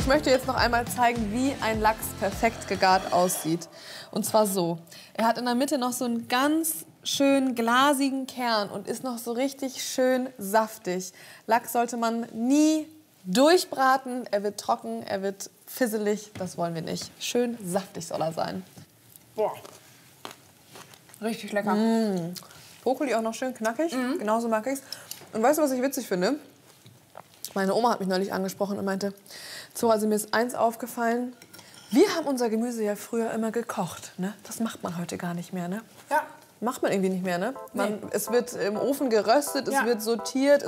Ich möchte jetzt noch einmal zeigen, wie ein Lachs perfekt gegart aussieht. Und zwar so. Er hat in der Mitte noch so einen ganz schön glasigen Kern und ist noch so richtig schön saftig. Lachs sollte man nie durchbraten. Er wird trocken, er wird fisselig. Das wollen wir nicht. Schön saftig soll er sein. Boah. Richtig lecker. Brokkoli auch noch schön knackig. Genauso mag ich's. Und weißt du, was ich witzig finde? Meine Oma hat mich neulich angesprochen und meinte, Zora, also mir ist eins aufgefallen. Wir haben unser Gemüse ja früher immer gekocht. Ne? Das macht man heute gar nicht mehr. Ne? Ja. Macht man irgendwie nicht mehr. Ne? Es wird im Ofen geröstet, es wird sortiert.